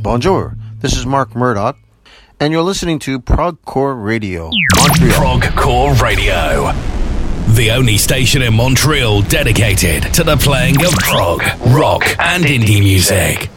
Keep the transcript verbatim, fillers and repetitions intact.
Bonjour, this is Mark Murdoch, and you're listening to Progcore Radio, Montreal. Progcore Radio, the only station in Montreal dedicated to the playing of prog, rock, and indie music.